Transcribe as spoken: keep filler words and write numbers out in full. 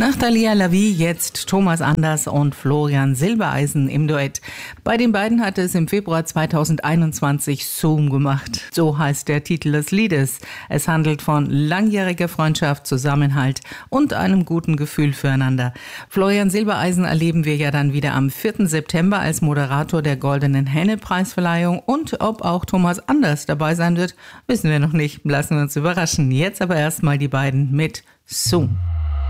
Nach Thalia Lavie jetzt Thomas Anders und Florian Silbereisen im Duett. Bei den beiden hatte es im Februar zweitausendeinundzwanzig Zoom gemacht. So heißt der Titel des Liedes. Es handelt von langjähriger Freundschaft, Zusammenhalt und einem guten Gefühl füreinander. Florian Silbereisen erleben wir ja dann wieder am vierten September als Moderator der Goldenen Henne-Preisverleihung. Und ob auch Thomas Anders dabei sein wird, wissen wir noch nicht. Lassen wir uns überraschen. Jetzt aber erstmal die beiden mit Zoom.